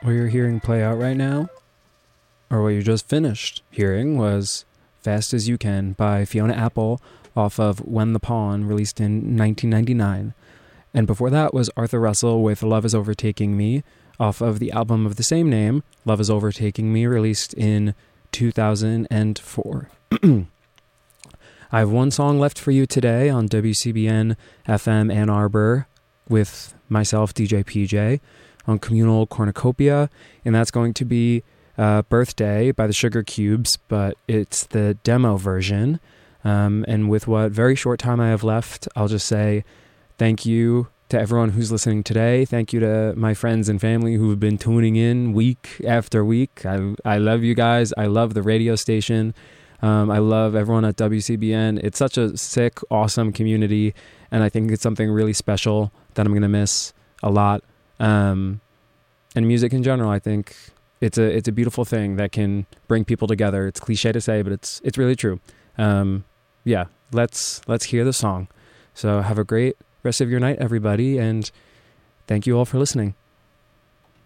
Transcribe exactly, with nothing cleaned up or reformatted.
What you're hearing play out right now, or what you just finished hearing, was Fast As You Can by Fiona Apple off of When the Pawn, released in nineteen ninety-nine. And before that was Arthur Russell with Love Is Overtaking Me off of the album of the same name, Love Is Overtaking Me, released in two thousand four. I have one song left for you today on W C B N F M Ann Arbor with myself, D J P J, on Communal Cornucopia, and that's going to be uh, Birthday by the Sugar Cubes, but it's the demo version. Um, and with what very short time I have left, I'll just say thank you to everyone who's listening today. Thank you to my friends and family who have been tuning in week after week. I, I love you guys. I love the radio station. Um, I love everyone at W C B N. It's such a sick, awesome community, and I think it's something really special that I'm going to miss a lot. Um, and music in general, I think it's a it's a beautiful thing that can bring people together. It's cliche to say, but it's it's really true. Um, yeah, let's let's hear the song. So have a great rest of your night, everybody, and thank you all for listening.